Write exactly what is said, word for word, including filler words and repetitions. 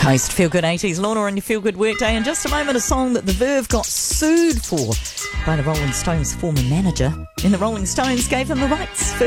Coast. Feel Good eighties, Lorna on your Feel Good Workday. In just a moment, a song that The Verve got sued for by the Rolling Stones' former manager. And the Rolling Stones gave them the rights.